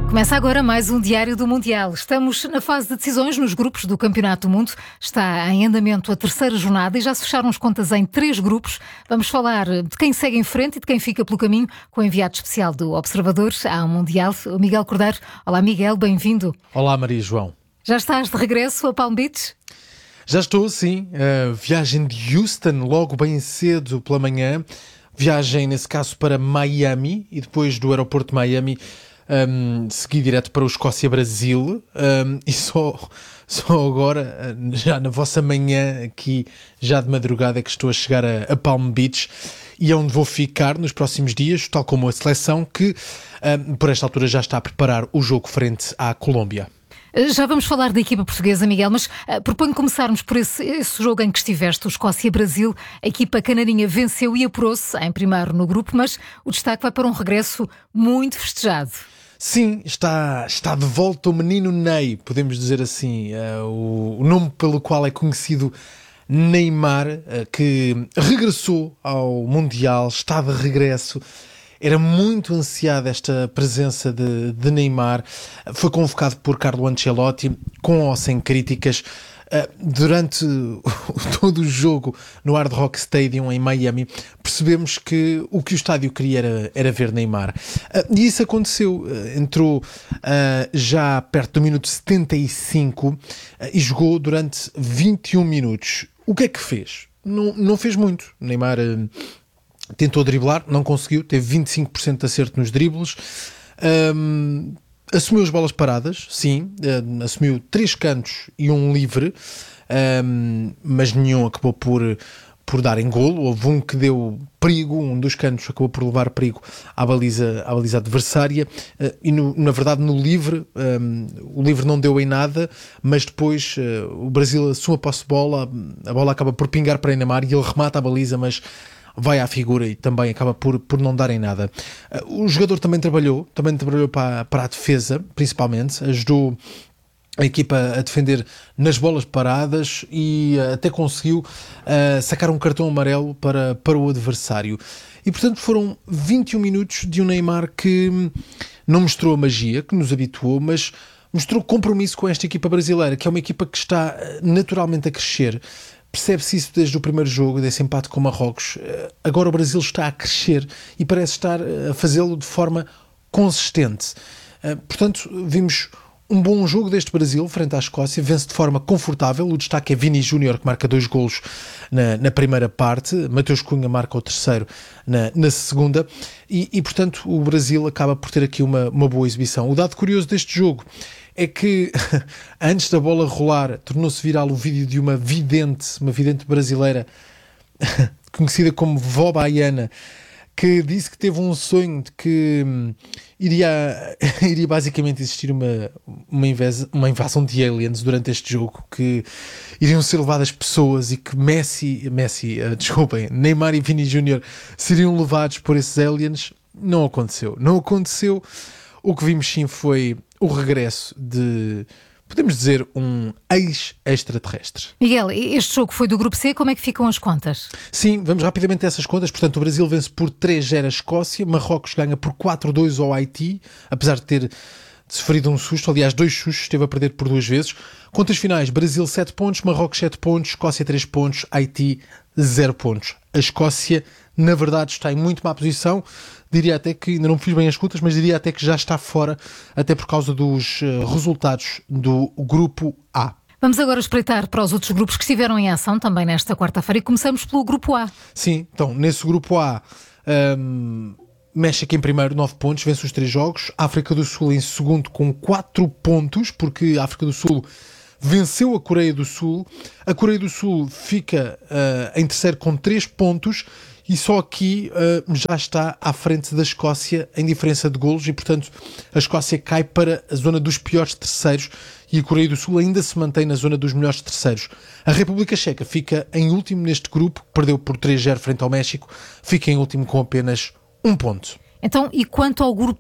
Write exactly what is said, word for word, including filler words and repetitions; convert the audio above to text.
Começa agora mais um Diário do Mundial. Estamos na fase de decisões nos grupos do Campeonato do Mundo. Está em andamento a terceira jornada e já se fecharam as contas em três grupos. Vamos falar de quem segue em frente e de quem fica pelo caminho com o enviado especial do Observador ao Mundial, o Miguel Cordeiro. Olá Miguel, bem-vindo. Olá Maria João. Já estás de regresso a Palm Beach? Já estou, sim. Uh, viagem de Houston, logo bem cedo pela manhã. Viagem, nesse caso, para Miami e depois do aeroporto de Miami um, segui direto para o Escócia-Brasil um, e só, só agora, já na vossa manhã aqui, já de madrugada, é que estou a chegar a, a Palm Beach e é onde vou ficar nos próximos dias, tal como a seleção que, um, por esta altura, já está a preparar o jogo frente à Colômbia. Já vamos falar da equipa portuguesa, Miguel, mas uh, proponho começarmos por esse, esse jogo em que estiveste, o Escócia-Brasil. A equipa canarinha venceu e apurou-se em primeiro no grupo, mas o destaque vai para um regresso muito festejado. Sim, está, está de volta o menino Ney, podemos dizer assim, uh, o, o nome pelo qual é conhecido Neymar, uh, que regressou ao Mundial, está de regresso. Era muito ansiada esta presença de, de Neymar. Foi convocado por Carlo Ancelotti, com ou sem críticas. Durante todo o jogo no Hard Rock Stadium em Miami, percebemos que o que o estádio queria era, era ver Neymar. E isso aconteceu. Entrou já perto do minuto setenta e cinco e jogou durante vinte e um minutos. O que é que fez? Não, não fez muito. Neymar tentou driblar, não conseguiu, teve vinte e cinco por cento de acerto nos dribles, um, assumiu as bolas paradas, sim, um, assumiu três cantos e um livre, um, mas nenhum acabou por, por dar em golo. Houve um que deu perigo, um dos cantos acabou por levar perigo à baliza, à baliza adversária, uh, e no, na verdade no livre, um, o livre não deu em nada, mas depois uh, o Brasil assume a posse de bola, a bola acaba por pingar para Neymar e ele remata a baliza, mas vai à figura e também acaba por, por não dar em nada. O jogador também trabalhou, também trabalhou para, para a defesa, principalmente, ajudou a equipa a defender nas bolas paradas e até conseguiu uh, sacar um cartão amarelo para, para o adversário. E, portanto, foram vinte e um minutos de um Neymar que não mostrou a magia que nos habituou, mas mostrou compromisso com esta equipa brasileira, que é uma equipa que está naturalmente a crescer. Percebe-se isso desde o primeiro jogo, desse empate com Marrocos. Agora o Brasil está a crescer e parece estar a fazê-lo de forma consistente. Portanto, vimos um bom jogo deste Brasil frente à Escócia, vence de forma confortável. O destaque é Vini Júnior, que marca dois golos na, na primeira parte. Mateus Cunha marca o terceiro na, na segunda. E, e, portanto, o Brasil acaba por ter aqui uma, uma boa exibição. O dado curioso deste jogo é que, antes da bola rolar, tornou-se viral o vídeo de uma vidente, uma vidente brasileira, conhecida como Vó Baiana, que disse que teve um sonho de que hum, iria, iria basicamente existir uma, uma, invas, uma invasão de aliens durante este jogo, que iriam ser levadas pessoas e que Messi, Messi uh, desculpem, Neymar e Vini Júnior seriam levados por esses aliens. Não aconteceu. Não aconteceu. O que vimos sim foi o regresso de, podemos dizer, um ex-extraterrestre. Miguel, este jogo foi do Grupo C, como é que ficam as contas? Sim, vamos rapidamente a essas contas. Portanto, o Brasil vence por três a zero a Escócia, Marrocos ganha por quatro a dois ao Haiti, apesar de ter sofrido um susto, aliás, dois sustos, esteve a perder por duas vezes. Contas finais, Brasil sete pontos, Marrocos sete pontos, Escócia três pontos, Haiti zero pontos. A Escócia, na verdade, está em muito má posição. Diria até que, ainda não fiz bem as contas, mas diria até que já está fora, até por causa dos uh, resultados do Grupo A. Vamos agora espreitar para os outros grupos que estiveram em ação também nesta quarta-feira e começamos pelo Grupo A. Sim, então, nesse Grupo A, um, México em primeiro, nove pontos, vence os três jogos. África do Sul em segundo com quatro pontos, porque a África do Sul venceu a Coreia do Sul. A Coreia do Sul fica uh, em terceiro com três pontos. E só aqui uh, já está à frente da Escócia em diferença de golos e, portanto, a Escócia cai para a zona dos piores terceiros e a Coreia do Sul ainda se mantém na zona dos melhores terceiros. A República Checa fica em último neste grupo, perdeu por três a zero frente ao México, fica em último com apenas um ponto. Então, e quanto ao grupo